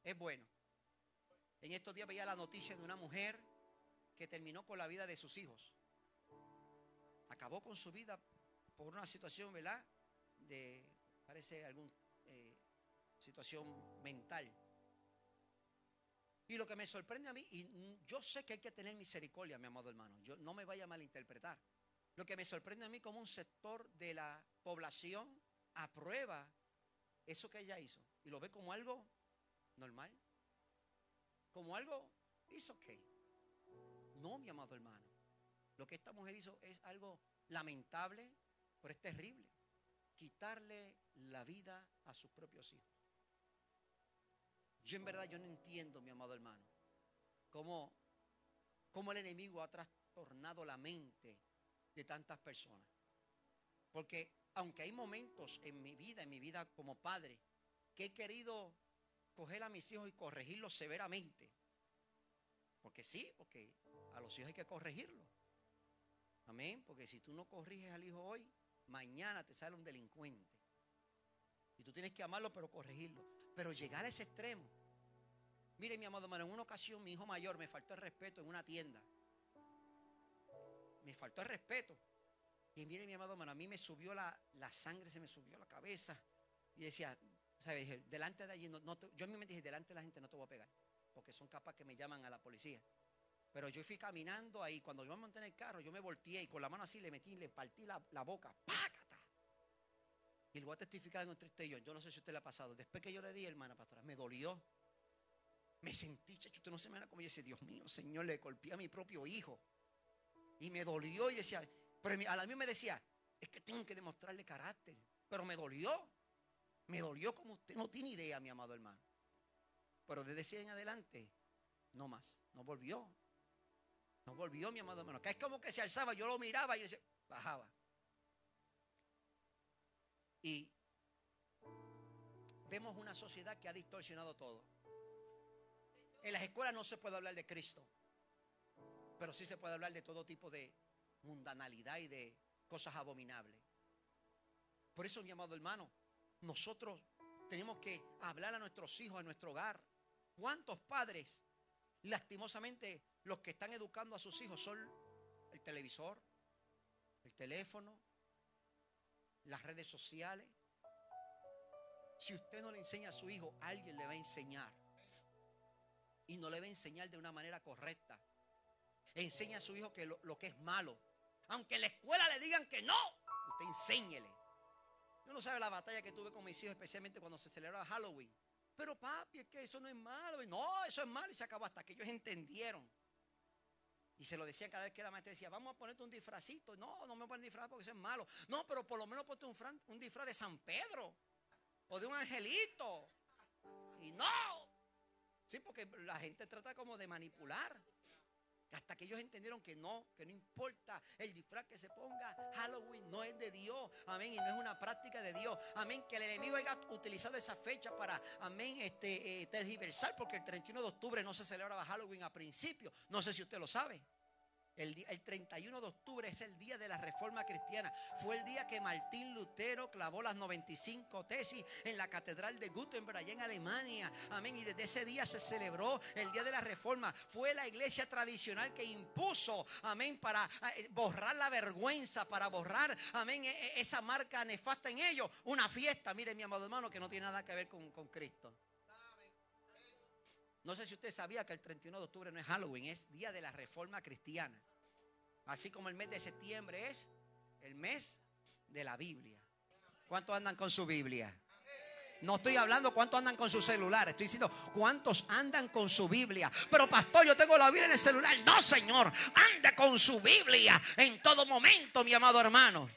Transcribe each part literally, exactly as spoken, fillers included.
es bueno. En estos días veía la noticia de una mujer que terminó con la vida de sus hijos. Acabó con su vida por una situación, ¿verdad? De, parece, alguna eh, situación mental. Y lo que me sorprende a mí, y yo sé que hay que tener misericordia, mi amado hermano, yo, no me vaya a malinterpretar. Lo que me sorprende a mí, como un sector de la población aprueba eso que ella hizo y lo ve como algo normal, como algo, it's okay. No, mi amado hermano, lo que esta mujer hizo es algo lamentable, pero es terrible. Quitarle la vida a sus propios hijos. Yo en verdad yo no entiendo, mi amado hermano, cómo, cómo el enemigo ha trastornado la mente de tantas personas. Porque aunque hay momentos en mi vida, en mi vida como padre, que he querido coger a mis hijos y corregirlos severamente. Porque sí, porque a los hijos hay que corregirlos. Amén, porque si tú no corriges al hijo hoy, mañana te sale un delincuente. Y tú tienes que amarlo, pero corregirlo. Pero llegar a ese extremo. Mire, mi amado hermano, en una ocasión mi hijo mayor me faltó el respeto en una tienda. Me faltó el respeto. Y mire, mi amado hermano, a mí me subió la, la sangre, se me subió a la cabeza. Y decía, ¿sabes? Dije, delante de allí, no, no te, yo en mi mente dije, delante de la gente no te voy a pegar. Porque son capaces que me llaman a la policía. Pero yo fui caminando ahí, cuando yo me monté en el carro, yo me volteé y con la mano así le metí, le partí la, la boca. ¡Pácata! Y lo voy a testificar entre usted y yo. Yo no sé si a usted le ha pasado. Después que yo le di, hermana pastora, me dolió. Me sentí, chacho, usted no se me da como yo decía, Dios mío, Señor, le golpeé a mi propio hijo. Y me dolió y decía, pero a la mí me decía, es que tengo que demostrarle carácter. Pero me dolió. Me dolió como usted no tiene idea, mi amado hermano. Pero desde ese en adelante, no más. No volvió. No volvió, mi amado hermano. Que es como que se alzaba, yo lo miraba y decía, bajaba. Y vemos una sociedad que ha distorsionado todo. En las escuelas no se puede hablar de Cristo, pero sí se puede hablar de todo tipo de mundanalidad y de cosas abominables. Por eso, mi amado hermano, nosotros tenemos que hablar a nuestros hijos, a nuestro hogar. ¿Cuántos padres, lastimosamente, los que están educando a sus hijos son el televisor, el teléfono, las redes sociales? Si usted no le enseña a su hijo, alguien le va a enseñar. Y no le va a enseñar de una manera correcta. Enseña a su hijo que lo, lo que es malo. Aunque en la escuela le digan que no, usted enséñele. Yo no sabe la batalla que tuve con mis hijos, especialmente cuando se celebraba Halloween. Pero papi, es que eso no es malo. No, eso es malo y se acabó hasta que ellos entendieron. Y se lo decían cada vez que la maestra decía, vamos a ponerte un disfrazito. No, no me ponen disfraz porque eso es malo. No, pero por lo menos ponte un, fran, un disfraz de San Pedro. O de un angelito. Y no. Sí, porque la gente trata como de manipular. Hasta que ellos entendieron que no, que no importa el disfraz que se ponga, Halloween no es de Dios, amén, y no es una práctica de Dios, amén, que el enemigo haya utilizado esa fecha para, amén, este, eh, tergiversar, porque el treinta y uno de octubre no se celebraba Halloween a principio, no sé si usted lo sabe. El, el treinta y uno de octubre es el día de la Reforma Cristiana. Fue el día que Martín Lutero clavó las noventa y cinco tesis en la Catedral de Gutenberg, allá en Alemania. Amén. Y desde ese día se celebró el día de la Reforma. Fue la iglesia tradicional que impuso, amén, para borrar la vergüenza, para borrar, amén, esa marca nefasta en ellos. Una fiesta, mire, mi amado hermano, que no tiene nada que ver con, con Cristo. No sé si usted sabía que el treinta y uno de octubre no es Halloween, es día de la Reforma Cristiana. Así como el mes de septiembre es el mes de la Biblia. ¿Cuántos andan con su Biblia? No estoy hablando cuántos andan con su celular. Estoy diciendo cuántos andan con su Biblia. Pero pastor, yo tengo la Biblia en el celular. No, señor. Anda con su Biblia en todo momento, mi amado hermano.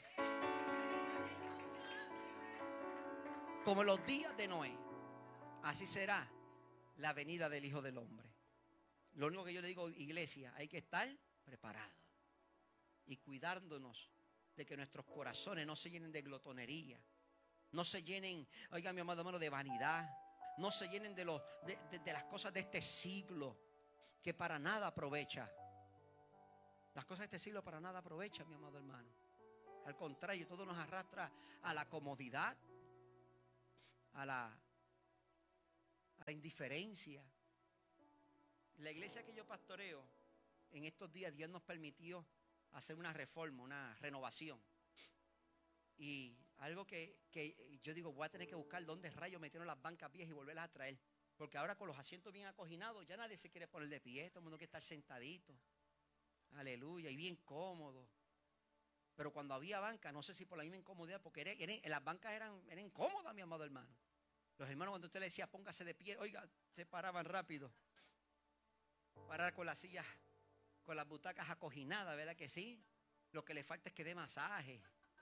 Como los días de Noé, así será la venida del Hijo del Hombre. Lo único que yo le digo, iglesia, hay que estar preparados y cuidándonos de que nuestros corazones no se llenen de glotonería, no se llenen, oiga mi amado hermano, de vanidad, no se llenen de, los, de, de, de las cosas de este siglo, que para nada aprovecha. Las cosas de este siglo para nada aprovechan, mi amado hermano. Al contrario, todo nos arrastra a la comodidad, a la, a la la indiferencia. La iglesia que yo pastoreo, en estos días Dios nos permitió hacer una reforma, una renovación. Y algo que, que yo digo, voy a tener que buscar dónde rayos metieron las bancas viejas y volverlas a traer. Porque ahora con los asientos bien acoginados, ya nadie se quiere poner de pie, todo el mundo quiere estar sentadito. Aleluya, y bien cómodo. Pero cuando había banca, no sé si por la misma incomodidad, porque era, era, las bancas eran, eran incómodas, mi amado hermano. Los hermanos, cuando usted le decía, póngase de pie, oiga, se paraban rápido. Parar con las sillas, con las butacas acoginadas, ¿verdad que sí? Lo que le falta es que dé masaje.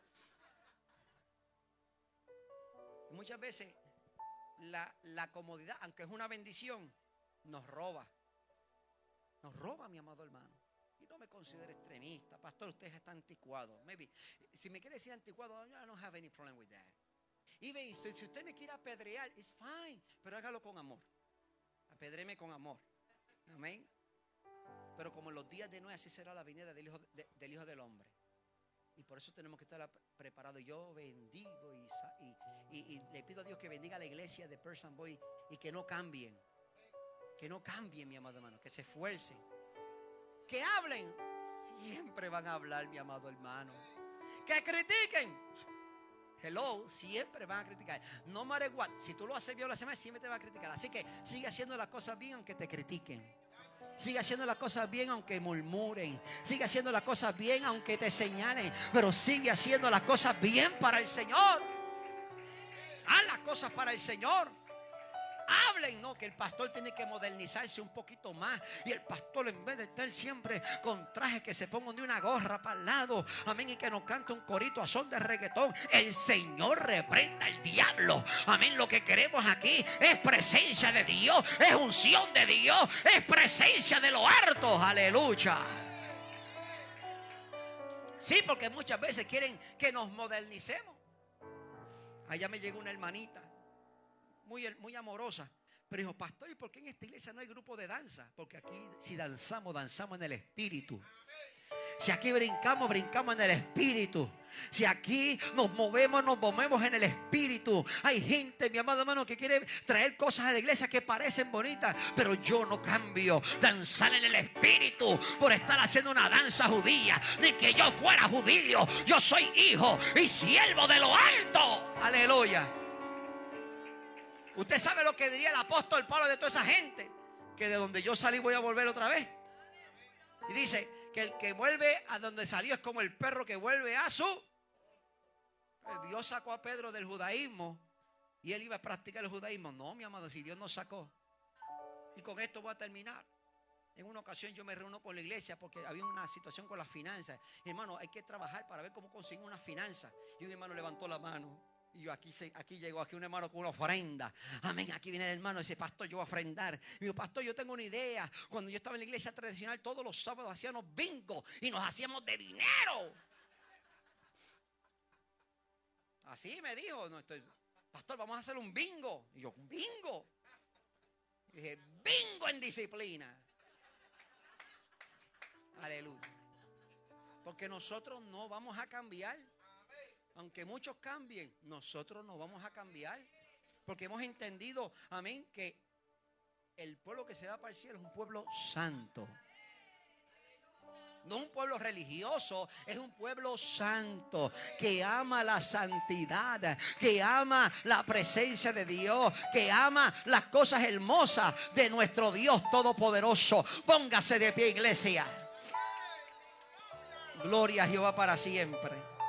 Y muchas veces la, la comodidad, aunque es una bendición, nos roba. Nos roba, mi amado hermano. Y no me considero extremista. Pastor, usted está anticuado. Maybe. Si me quiere decir anticuado, I don't have any problem with that. Y ve, si usted me quiere apedrear, it's fine. Pero hágalo con amor. Apedreme con amor. Amén. Pero como en los días de Noé, así será la venida del Hijo, de, del Hijo del Hombre. Y por eso tenemos que estar preparados. Yo bendigo y, y, y, y le pido a Dios que bendiga a la iglesia de Person Boy y que no cambien. Que no cambien, mi amado hermano. Que se esfuercen. Que hablen. Siempre van a hablar, mi amado hermano. Que critiquen. Hello, siempre van a criticar. No matter what. Si tú lo haces bien o lo haces mal, siempre te van a criticar. Así que sigue haciendo las cosas bien aunque te critiquen. Sigue haciendo las cosas bien aunque murmuren. Sigue haciendo las cosas bien aunque te señalen. Pero sigue haciendo las cosas bien para el Señor. Haz las cosas para el Señor. Hablen, no, que el pastor tiene que modernizarse un poquito más. Y el pastor, en vez de estar siempre con trajes, que se ponga de una gorra para el lado, amén, y que nos cante un corito a son de reggaetón. El Señor reprenda al diablo. Amén. Lo que queremos aquí es presencia de Dios, es unción de Dios, es presencia de lo harto. Aleluya. Sí, porque muchas veces quieren que nos modernicemos. Allá me llegó una hermanita Muy, muy amorosa, pero dijo, pastor, ¿y por qué en esta iglesia no hay grupo de danza? Porque aquí si danzamos, danzamos en el espíritu. Si aquí brincamos, brincamos en el espíritu. Si aquí nos movemos, nos movemos en el espíritu. Hay gente, mi amado hermano, que quiere traer cosas a la iglesia que parecen bonitas, pero yo no cambio danzar en el espíritu por estar haciendo una danza judía, ni que yo fuera judío. Yo soy hijo y siervo de lo alto. Aleluya. Usted sabe lo que diría el apóstol Pablo de toda esa gente, que de donde yo salí voy a volver otra vez. Y dice que el que vuelve a donde salió es como el perro que vuelve a su... Dios sacó a Pedro del judaísmo y él iba a practicar el judaísmo. No, mi amado, si Dios nos sacó. Y con esto voy a terminar. En una ocasión yo me reúno con la iglesia porque había una situación con las finanzas. Hermano, hay que trabajar para ver cómo conseguir una finanza. Y un hermano levantó la mano. Y yo aquí, aquí llegó aquí un hermano con una ofrenda. Amén, aquí viene el hermano y dice, pastor, yo voy a ofrendar. Y yo, pastor, yo tengo una idea. Cuando yo estaba en la iglesia tradicional, todos los sábados hacíamos bingo y nos hacíamos de dinero. Así me dijo, no estoy, pastor, vamos a hacer un bingo. Y yo, ¿un bingo? Y dije, bingo en disciplina. Aleluya. Porque nosotros no vamos a cambiar. Aunque muchos cambien, nosotros no vamos a cambiar. Porque hemos entendido, amén, que el pueblo que se va para el cielo es un pueblo santo. No un pueblo religioso, es un pueblo santo que ama la santidad, que ama la presencia de Dios, que ama las cosas hermosas de nuestro Dios Todopoderoso. Póngase de pie, iglesia. Gloria a Jehová para siempre.